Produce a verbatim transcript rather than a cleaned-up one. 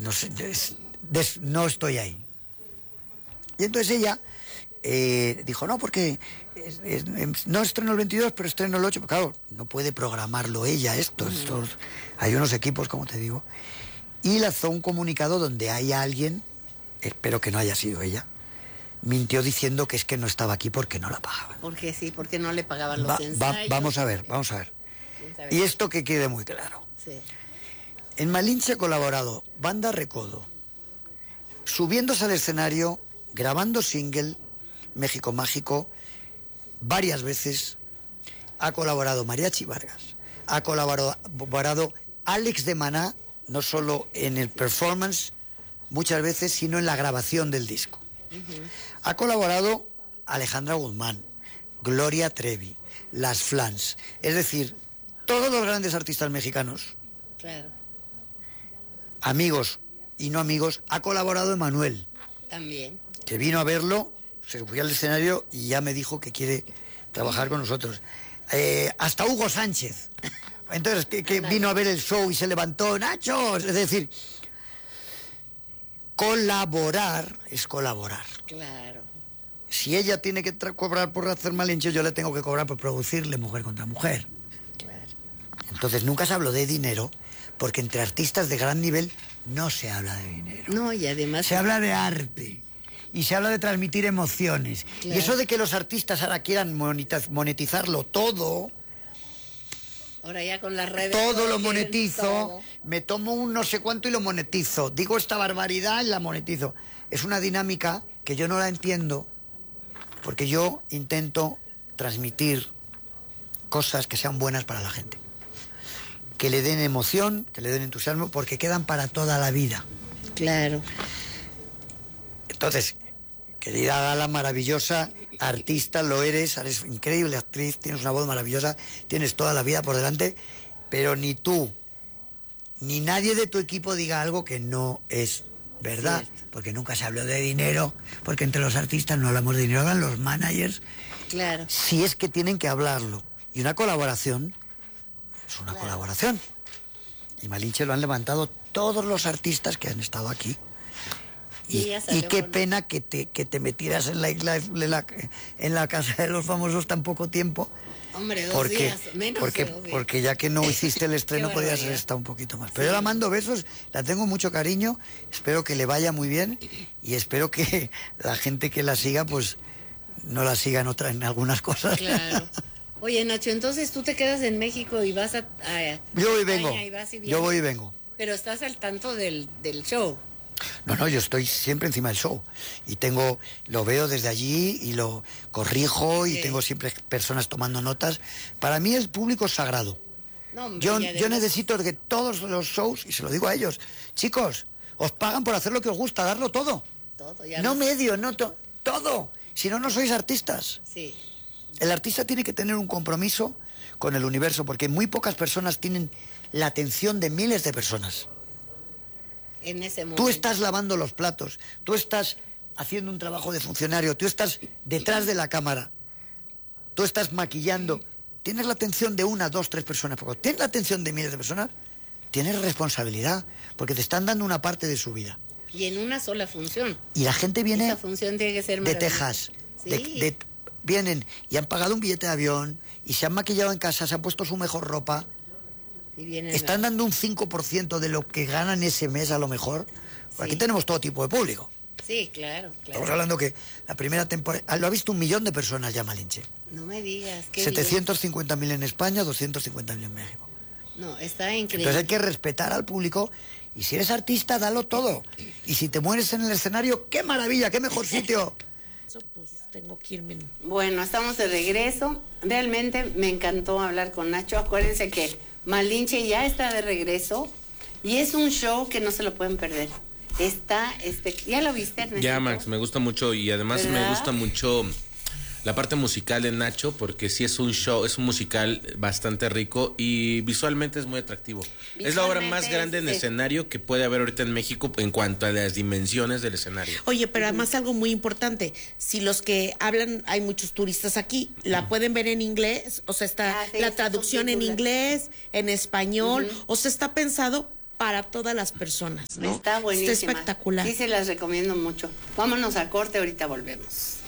no sé, des, des, no estoy ahí. Y entonces ella eh, dijo, no, porque es, es, no estreno el veintidós, pero estreno el ocho. Pero claro, no puede programarlo ella esto. Uh-huh. Estos, hay unos equipos, como te digo. Y lanzó un comunicado donde hay alguien, espero que no haya sido ella, mintió diciendo que es que no estaba aquí porque no la pagaban. Porque sí, porque no le pagaban los va, ensayos. Va, vamos a ver, vamos a ver. Y esto que quede muy claro. Sí. En Malinche ha colaborado Banda Recodo, subiéndose al escenario, grabando single, México Mágico, varias veces. Ha colaborado Mariachi Vargas, ha colaborado Alex de Maná, no solo en el performance, muchas veces, sino en la grabación del disco. Uh-huh. Ha colaborado Alejandra Guzmán, Gloria Trevi, Las Flans, es decir, todos los grandes artistas mexicanos, claro, amigos y no amigos. Ha colaborado Emanuel, también, que vino a verlo, se subió al escenario y ya me dijo que quiere trabajar con nosotros. Eh, hasta Hugo Sánchez, entonces que, que vino a ver el show y se levantó, Nacho, es decir, colaborar es colaborar. Claro. Si ella tiene que tra- cobrar por hacer Malinche, yo le tengo que cobrar por producirle Mujer contra Mujer. Claro. Entonces nunca se habló de dinero, porque entre artistas de gran nivel no se habla de dinero. No, y además se habla de arte y se habla de transmitir emociones. Claro. Y eso de que los artistas ahora quieran monetizarlo todo. Ahora ya con las redes. Todo lo monetizo, todo. Me tomo un no sé cuánto y lo monetizo. Digo esta barbaridad y la monetizo. Es una dinámica que yo no la entiendo, porque yo intento transmitir cosas que sean buenas para la gente. Que le den emoción, que le den entusiasmo, porque quedan para toda la vida. Claro. Entonces, querida Gala, maravillosa, artista, lo eres, eres increíble actriz, tienes una voz maravillosa, tienes toda la vida por delante, pero ni tú, ni nadie de tu equipo diga algo que no es verdad, sí, porque nunca se habló de dinero, porque entre los artistas no hablamos de dinero, hablan los managers. Claro. Si es que tienen que hablarlo. Y una colaboración es una claro. colaboración. Y Malinche lo han levantado todos los artistas que han estado aquí. Y, y qué con... pena que te, que te metieras en la, isla, en, la, en la casa de los famosos tan poco tiempo. Hombre, dos porque, días, menos porque, de dos días. Porque ya que no hiciste el estreno podías haber estado un poquito más. Pero sí. Yo la mando besos, la tengo mucho cariño, espero que le vaya muy bien y espero que la gente que la siga pues no la siga en, otra, en algunas cosas. Claro. Oye, Nacho, entonces tú te quedas en México y vas a... a yo voy y vengo, y vas y yo voy y vengo. Pero estás al tanto del, del show. No, no, yo estoy siempre encima del show y tengo, lo veo desde allí y lo corrijo y sí. Tengo siempre personas tomando notas. Para mí el público es sagrado. No, hombre, yo, además... yo necesito que todos los shows, y se lo digo a ellos, chicos, os pagan por hacer lo que os gusta, darlo todo. Todo ya no medio, no to, todo. Si no, no sois artistas. Sí. El artista tiene que tener un compromiso con el universo, porque muy pocas personas tienen la atención de miles de personas. En ese momento. Tú estás lavando los platos, tú estás haciendo un trabajo de funcionario, tú estás detrás de la cámara, tú estás maquillando, tienes la atención de una, dos, tres personas, porque tienes la atención de miles de personas, tienes responsabilidad, porque te están dando una parte de su vida. Y en una sola función. Y la gente viene Esa función tiene que ser de Texas, ¿sí? de, de, vienen y han pagado un billete de avión, y se han maquillado en casa, se han puesto su mejor ropa, y están dando un cinco por ciento de lo que ganan ese mes a lo mejor. Sí. Aquí tenemos todo tipo de público. Sí, claro, claro. Estamos hablando que la primera temporada... Lo ha visto un millón de personas ya, Malinche. No me digas. Qué setecientos cincuenta mil en España, doscientos cincuenta mil en México. No, está increíble. Entonces hay que respetar al público y si eres artista, dalo todo. Y si te mueres en el escenario, ¡qué maravilla, qué mejor sitio! Eso pues tengo que irme. Bueno, estamos de regreso. Realmente me encantó hablar con Nacho. Acuérdense que Malinche ya está de regreso y es un show que no se lo pueden perder. Está, este, ¿ya lo viste, Ernesto? Ya, Max, me gusta mucho y además ¿verdad? Me gusta mucho la parte musical de Nacho porque sí es un show, es un musical bastante rico y visualmente es muy atractivo. Es la obra más grande en sí. escenario que puede haber ahorita en México en cuanto a las dimensiones del escenario. Oye, pero uh-huh. además algo muy importante, si los que hablan, hay muchos turistas aquí, la pueden ver en inglés, o sea, está ah, sí, la traducción en inglés, en español, uh-huh. o sea, está pensado para todas las personas, ¿no? Está buenísima. Está espectacular. Sí, se las recomiendo mucho. Vámonos a corte, ahorita volvemos.